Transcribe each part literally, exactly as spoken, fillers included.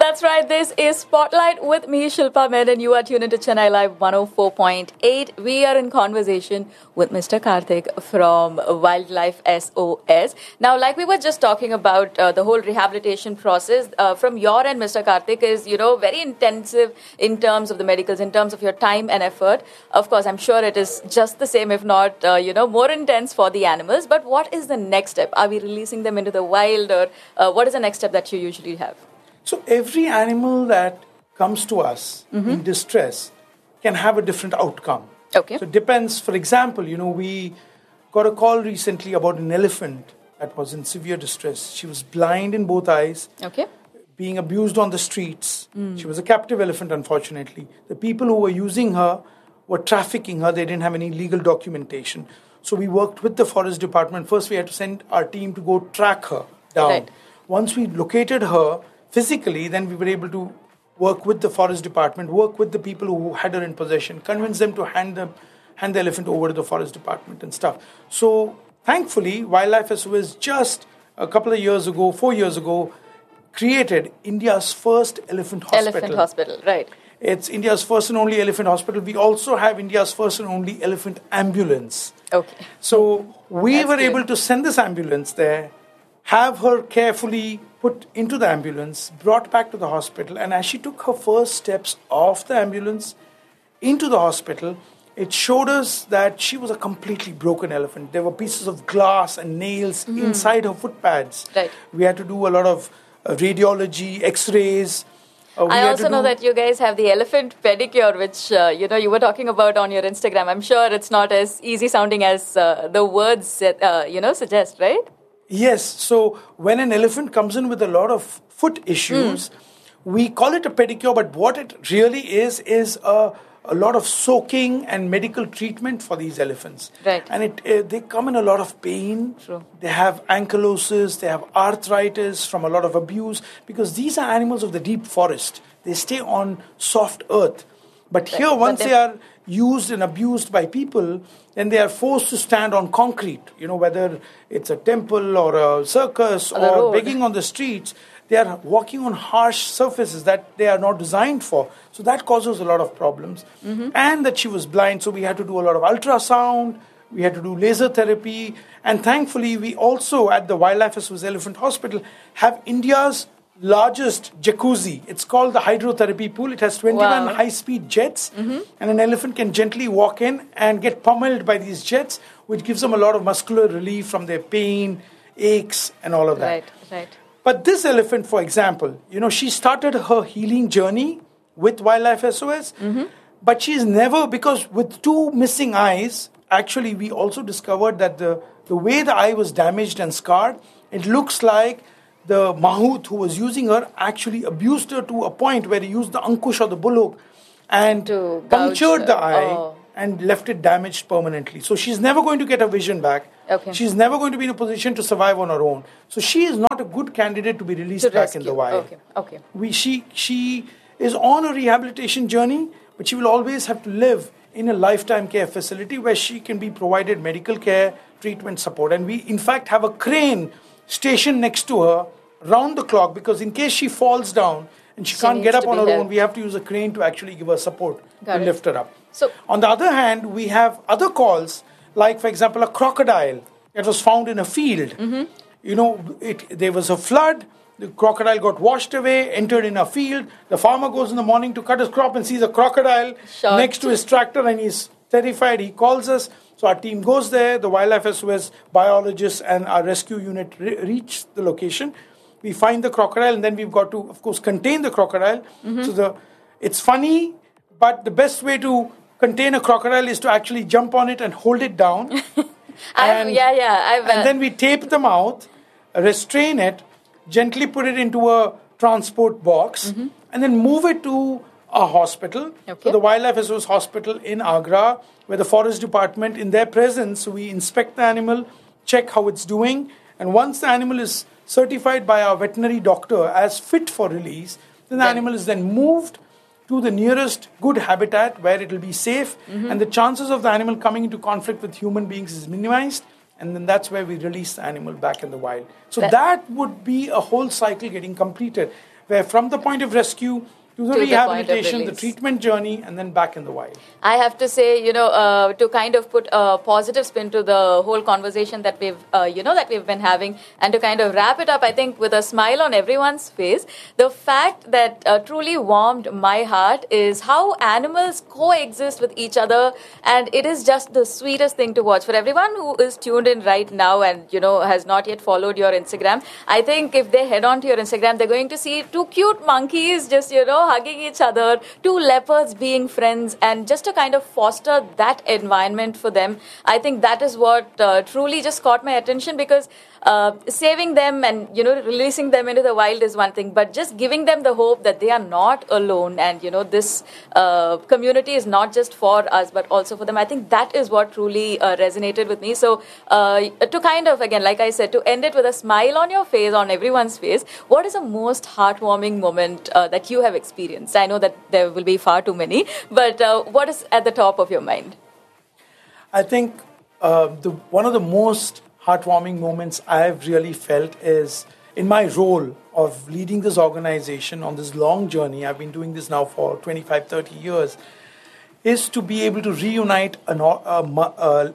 That's right. This is Spotlight with me, Shilpa Menon. You are tuned into Chennai Live one oh four point eight. We are in conversation with Mister Karthik from Wildlife S O S. Now, like we were just talking about uh, the whole rehabilitation process, uh, from your end, Mister Karthik, is, you know, very intensive in terms of the medicals, in terms of your time and effort. Of course, I'm sure it is just the same, if not, uh, you know, more intense for the animals. But what is the next step? Are we releasing them into the wild, or uh, what is the next step that you usually have? So every animal that comes to us mm-hmm. in distress can have a different outcome. Okay. So it depends. For example, you know, we got a call recently about an elephant that was in severe distress. She was blind in both eyes. Okay. Being abused on the streets. Mm. She was a captive elephant, unfortunately. The people who were using her were trafficking her. They didn't have any legal documentation. So we worked with the forest department. First, we had to send our team to go track her down. Right. Once we located her physically, then we were able to work with the forest department, work with the people who had her in possession, convince them to hand them, hand the elephant over to the forest department and stuff. So thankfully, Wildlife S O S just a couple of years ago, four years ago, created India's first elephant hospital. Elephant hospital, right. It's India's first and only elephant hospital. We also have India's first and only elephant ambulance. Okay. So we That's were good. able to send this ambulance there, have her carefully put into the ambulance, brought back to the hospital, and as she took her first steps off the ambulance into the hospital, it showed us that she was a completely broken elephant. There were pieces of glass and nails mm. inside her foot pads. Right. We had to do a lot of uh, radiology, x-rays. Uh, I also know that you guys have the elephant pedicure, which, uh, you know, you were talking about on your Instagram. I'm sure it's not as easy sounding as uh, the words, uh, you know, suggest, right? Yes. So when an elephant comes in with a lot of foot issues, mm. we call it a pedicure, but what it really is, is a, a lot of soaking and medical treatment for these elephants. Right. And it uh, they come in a lot of pain. True. They have ankylosis, they have arthritis from a lot of abuse, because these are animals of the deep forest. They stay on soft earth. But here, right. once but they are used and abused by people, then they are forced to stand on concrete. You know, whether it's a temple or a circus or, or begging on the streets, they are walking on harsh surfaces that they are not designed for. So that causes a lot of problems. Mm-hmm. And that she was blind, so we had to do a lot of ultrasound, we had to do laser therapy, and thankfully we also at the Wildlife S O S Elephant Hospital have India's largest jacuzzi. It's called the hydrotherapy pool. It has twenty-one wow. high-speed jets, mm-hmm. and an elephant can gently walk in and get pummeled by these jets, which gives them a lot of muscular relief from their pain, aches, and all of that. Right, right. But this elephant, for example, you know, she started her healing journey with Wildlife S O S, mm-hmm. but she's never, because with two missing eyes, actually we also discovered that the, the way the eye was damaged and scarred, it looks like the mahout who was using her actually abused her to a point where he used the ankush or the bullock and to punctured the eye oh. and left it damaged permanently. So she's never going to get her vision back. Okay. She's never going to be in a position to survive on her own. So she is not a good candidate to be released to back rescue. in the wild. Okay, okay. We, she, she is on a rehabilitation journey, but she will always have to live in a lifetime care facility where she can be provided medical care, treatment support. And we, in fact, have a crane stationed next to her round the clock, because in case she falls down and she, she can't get up on her helped. own, we have to use a crane to actually give her support Got to it. lift her up. So, on the other hand, we have other calls, like, for example, a crocodile that was found in a field. Mm-hmm. You know, it, there was a flood, the crocodile got washed away, entered in a field. The farmer goes in the morning to cut his crop and sees a crocodile Shot. next to his tractor, and he's terrified. He calls us. So our team goes there. The Wildlife S O S biologists and our rescue unit re- reach the location. We find the crocodile, and then we've got to, of course, contain the crocodile. Mm-hmm. So the it's funny, but the best way to contain a crocodile is to actually jump on it and hold it down. I've, and, yeah, yeah. I've, uh, and then we tape the mouth, restrain it, gently put it into a transport box, mm-hmm. and then move it to a hospital. Okay. So the Wildlife S O S Hospital in Agra, where the forest department, in their presence, we inspect the animal, check how it's doing, and once the animal is certified by our veterinary doctor as fit for release, then the then. animal is then moved to the nearest good habitat where it will be safe, mm-hmm. and the chances of the animal coming into conflict with human beings is minimized, and then that's where we release the animal back in the wild. So that, that would be a whole cycle getting completed, where from the point of rescue to the to rehabilitation, the, the treatment journey, and then back in the wild. I have to say, you know, uh, to kind of put a positive spin to the whole conversation that we've, uh, you know, that we've been having, and to kind of wrap it up, I think, with a smile on everyone's face, the fact that uh, truly warmed my heart is how animals coexist with each other, and it is just the sweetest thing to watch. For everyone who is tuned in right now and, you know, has not yet followed your Instagram, I think if they head on to your Instagram, they're going to see two cute monkeys just, you know, hugging each other, two leopards being friends, and just to kind of foster that environment for them. I think that is what uh, truly just caught my attention, because uh, saving them and, you know, releasing them into the wild is one thing, but just giving them the hope that they are not alone, and, you know, this uh, community is not just for us but also for them. I think that is what truly uh, resonated with me. So uh, to kind of, again, like I said, to end it with a smile on your face, on everyone's face, what is the most heartwarming moment uh, that you have experienced? I know that there will be far too many, but uh, what is at the top of your mind? I think uh, the one of the most heartwarming moments I've really felt is in my role of leading this organization on this long journey. I've been doing this now for twenty-five, thirty years, is to be able to reunite an, uh, uh,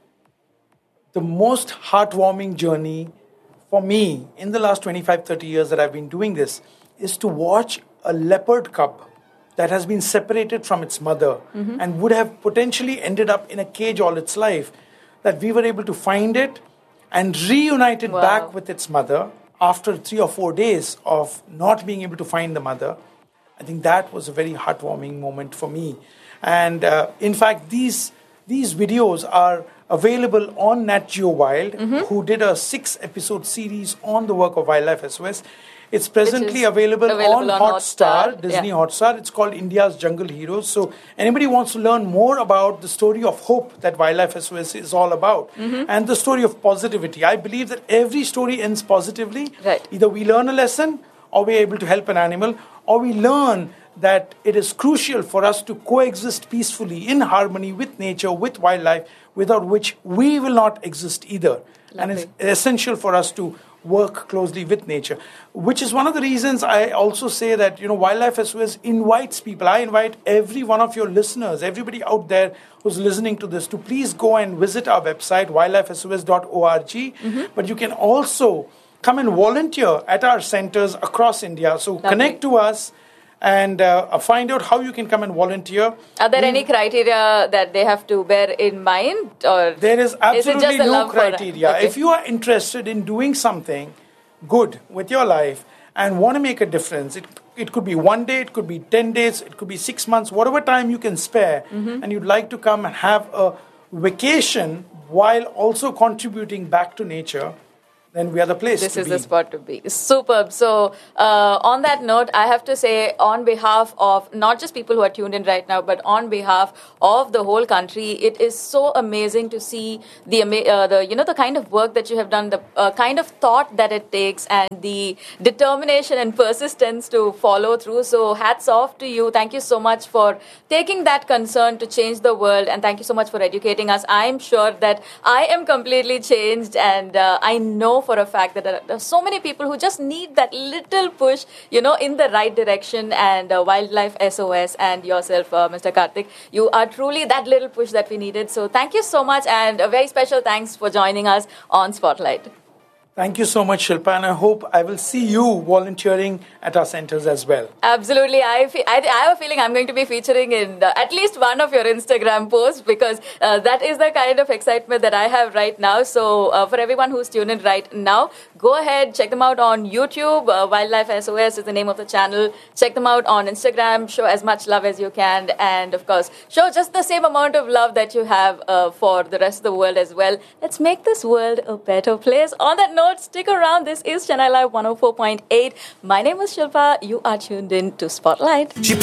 the most heartwarming journey for me in the last twenty-five, thirty years that I've been doing this, is to watch a leopard cub that has been separated from its mother mm-hmm. and would have potentially ended up in a cage all its life, that we were able to find it and reunite it wow. back with its mother after three or four days of not being able to find the mother. I think that was a very heartwarming moment for me. And uh, in fact, these these videos are available on Nat Geo Wild, mm-hmm. who did a six-episode series on the work of Wildlife S O S. It's presently available, available on, on Hotstar, Hotstar, Disney yeah. Hotstar. It's called India's Jungle Heroes. So anybody wants to learn more about the story of hope that Wildlife S O S is all about, mm-hmm. and the story of positivity. I believe that every story ends positively. Right. Either we learn a lesson, or we're able to help an animal, or we learn that it is crucial for us to coexist peacefully in harmony with nature, with wildlife, without which we will not exist either. Lovely. And it's essential for us to work closely with nature, which is one of the reasons I also say that, you know, Wildlife S O S invites people. I invite every one of your listeners, everybody out there who's listening to this, to please go and visit our website, wildlife s o s dot org. Mm-hmm. But you can also come and volunteer at our centers across India. So Lovely. Connect to us and uh, find out how you can come and volunteer. Are there any criteria that they have to bear in mind? Or there is absolutely is no criteria. Okay. If you are interested in doing something good with your life and want to make a difference, it, it could be one day, it could be ten days, it could be six months, whatever time you can spare, mm-hmm. and you'd like to come and have a vacation while also contributing back to nature, then we are the place This to is be. the spot to be. Superb. So, uh, on that note, I have to say, on behalf of not just people who are tuned in right now, but on behalf of the whole country, it is so amazing to see the, uh, the you know, the kind of work that you have done, the uh, kind of thought that it takes, and the determination and persistence to follow through. So, hats off to you. Thank you so much for taking that concern to change the world, and thank you so much for educating us. I'm sure that I am completely changed, and uh, I know for a fact that there are so many people who just need that little push, you know, in the right direction. And uh, Wildlife S O S and yourself, uh, Mister Karthik, you are truly that little push that we needed. So thank you so much, and a very special thanks for joining us on Spotlight. Thank you so much, Shilpa, and I hope I will see you volunteering at our centers as well. Absolutely. I, fe- I, I have a feeling I'm going to be featuring in uh, at least one of your Instagram posts, because uh, that is the kind of excitement that I have right now. So uh, for everyone who's tuned in right now, go ahead, check them out on YouTube. Uh, Wildlife S O S is the name of the channel. Check them out on Instagram. Show as much love as you can. And of course, show just the same amount of love that you have uh, for the rest of the world as well. Let's make this world a better place. On that note, stick around. This is Chennai Live one oh four point eight. My name is Shilpa. You are tuned in to Spotlight.